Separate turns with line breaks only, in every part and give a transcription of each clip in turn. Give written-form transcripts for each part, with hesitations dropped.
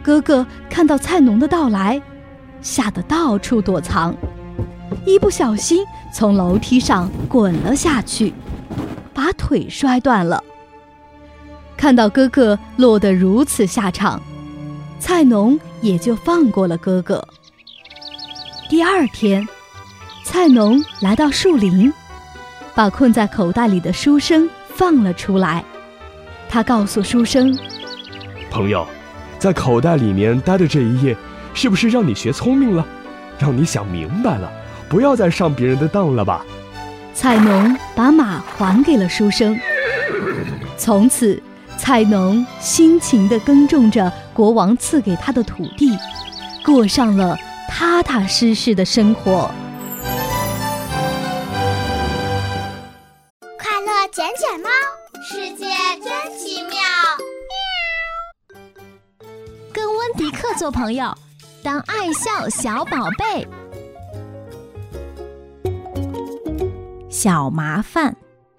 哥哥看到菜农的到来，吓得到处躲藏，一不小心从楼梯上滚了下去，把腿摔断了。看到哥哥落得如此下场，菜农也就放过了哥哥。第二天，菜农来到树林，把困在口袋里的书生放了出来。他告诉书生：
朋友，在口袋里面待的这一夜，是不是让你学聪明了，让你想明白了，不要再上别人的当了吧？
菜农把马还给了书生。从此，菜农辛勤地耕种着国王赐给他的土地，过上了踏踏实实的生活。
快乐捡捡猫，世界真奇妙。
跟温迪克做朋友，当爱笑小宝贝。小麻烦。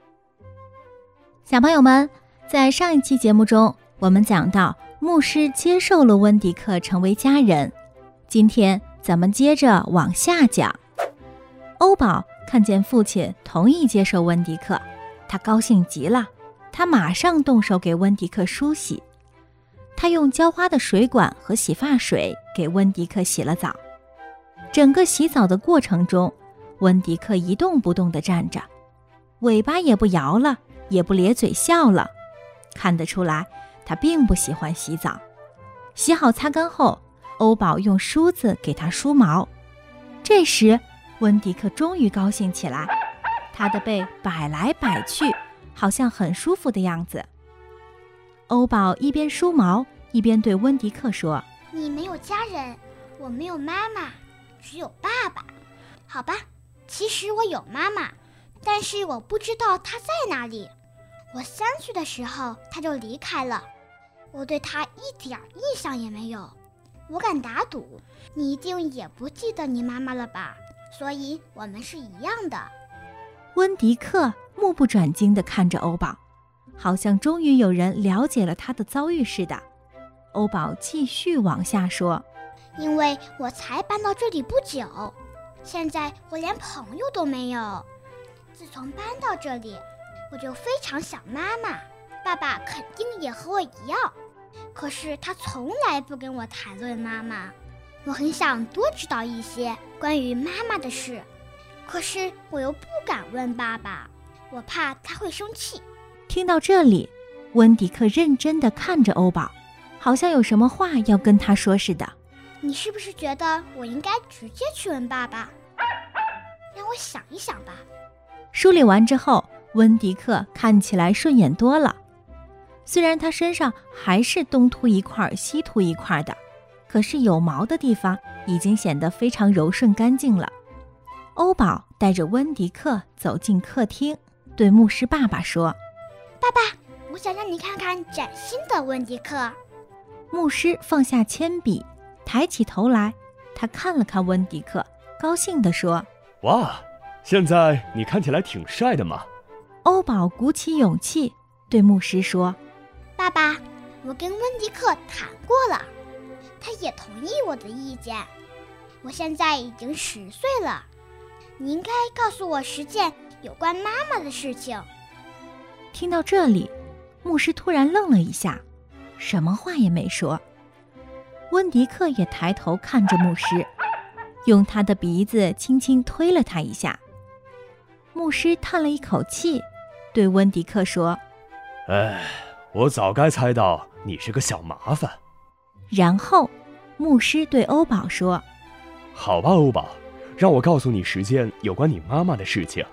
小朋友们，在上一期节目中，我们讲到牧师接受了温迪克成为家人。今天咱们接着往下讲。欧宝看见父亲同意接受温迪克，他高兴极了，他马上动手给温迪克梳洗。他用浇花的水管和洗发水给温迪克洗了澡。整个洗澡的过程中，温迪克一动不动地站着，尾巴也不摇了，也不咧嘴笑了。看得出来，他并不喜欢洗澡。洗好擦干后，欧宝用梳子给他梳毛。这时，温迪克终于高兴起来，他的背摆来摆去，好像很舒服的样子。欧宝一边梳毛，一边对温迪克说：
你没有家人，我没有妈妈，只有爸爸。好吧，其实我有妈妈，但是我不知道她在哪里。我3岁的时候她就离开了，我对她一点印象也没有。我敢打赌，你一定也不记得你妈妈了吧？所以我们是一样的。
温迪克目不转睛地看着欧宝，好像终于有人了解了他的遭遇似的。欧宝继续往下说：
因为我才搬到这里不久，现在我连朋友都没有。自从搬到这里，我就非常想妈妈，爸爸肯定也和我一样，可是他从来不跟我谈论妈妈。我很想多知道一些关于妈妈的事，可是我又不敢问爸爸，我怕他会生气。
听到这里，温迪克认真地看着欧宝，好像有什么话要跟他说似的。
你是不是觉得我应该直接去问爸爸？让我想一想吧。
梳理完之后，温迪克看起来顺眼多了。虽然他身上还是东秃一块西秃一块的，可是有毛的地方已经显得非常柔顺干净了。欧宝带着温迪克走进客厅，对牧师爸爸说：
爸爸，我想让你看看崭新的温迪克。
牧师放下铅笔，抬起头来，他看了看温迪克，高兴地说：
哇，现在你看起来挺帅的嘛。
欧宝鼓起勇气对牧师说：
爸爸，我跟温迪克谈过了，他也同意我的意见。我现在已经10岁了，你应该告诉我10件有关妈妈的事情。
听到这里，牧师突然愣了一下，什么话也没说。温迪克也抬头看着牧师，用他的鼻子轻轻推了他一下。牧师叹了一口气，对温迪克说：
哎，我早该猜到你是个小麻烦。
然后牧师对欧宝说：
好吧，欧宝，让我告诉你10件有关你妈妈的事情。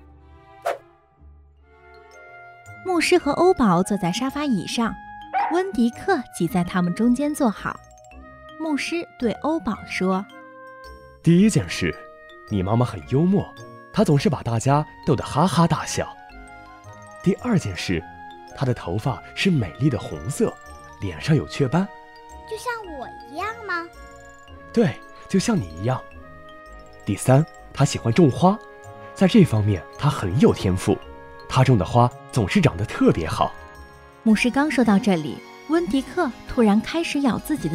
牧师和欧宝坐在沙发椅上，温迪克挤在他们中间坐好。牧师对欧宝说：
第一件事，你妈妈很幽默，她总是把大家逗得哈哈大笑。第二件事，她的头发是美丽的红色，脸上有雀斑。
就像我一样吗？
对，就像你一样。第三，她喜欢种花，在这方面她很有天赋，她种的花总是长得特别好。
牧师刚说到这里，温迪克突然开始咬自己的